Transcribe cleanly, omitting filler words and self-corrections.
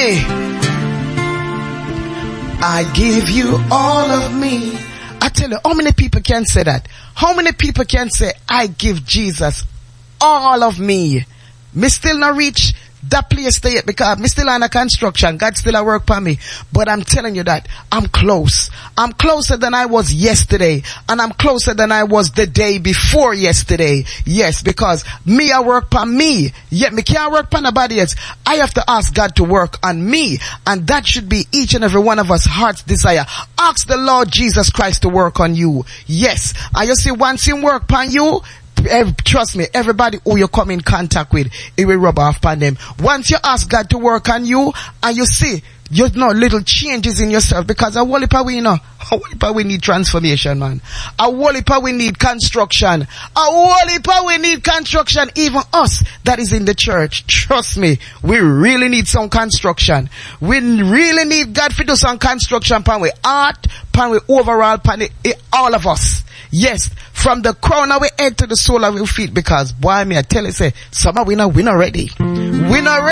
me. I give you all of me. I tell you, how many people can say that? How many people can say, I give Jesus all of me? Me still not reach that place yet because me still under construction. God still at work for me. But I'm telling you that I'm close. I'm closer than I was yesterday. And I'm closer than I was the day before yesterday. Yes, because me I work for me. Yet me can't work for nobody else. I have to ask God to work on me. And that should be each and every one of us heart's desire. Ask the Lord Jesus Christ to work on you. Yes. And you see, once He work on you, trust me, everybody who you come in contact with, it will rub off on them. Once you ask God to work on you, and you see, you know, little changes in yourself, because a whole heap of we, you know, a whole heap of we need transformation, man. A whole heap of we need construction. A whole heap of we need construction. Even us that is in the church, trust me, we really need some construction. We really need God to do some construction pan we art, pan we overall, pan all of us. Yes, from the crown of our head to the sole of our feet, because boy, me I tell you, say, some of we not ready. We not ready.